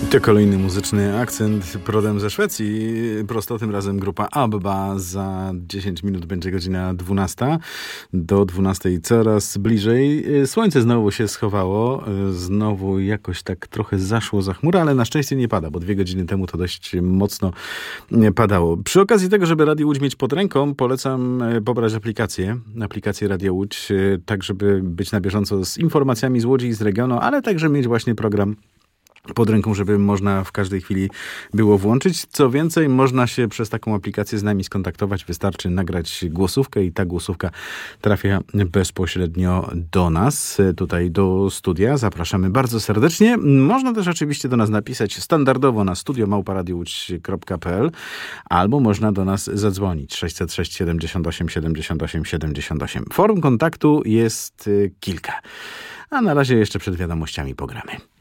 To kolejny muzyczny akcent prodem ze Szwecji. Prosto tym razem grupa ABBA. Za 10 minut będzie godzina 12. Do 12 coraz bliżej. Słońce znowu się schowało. Znowu jakoś tak trochę zaszło za chmurę, ale na szczęście nie pada, bo 2 godziny temu to dość mocno padało. Przy okazji tego, żeby Radio Łódź mieć pod ręką, polecam pobrać aplikację Radio Łódź, tak żeby być na bieżąco z informacjami z Łodzi i z regionu, ale także mieć właśnie program pod ręką, żeby można w każdej chwili było włączyć. Co więcej, można się przez taką aplikację z nami skontaktować. Wystarczy nagrać głosówkę i ta głosówka trafia bezpośrednio do nas, tutaj do studia. Zapraszamy bardzo serdecznie. Można też oczywiście do nas napisać standardowo na studio@radiowódź.pl albo można do nas zadzwonić 606 78 78 78. Forum kontaktu jest kilka. A na razie jeszcze przed wiadomościami pogramy.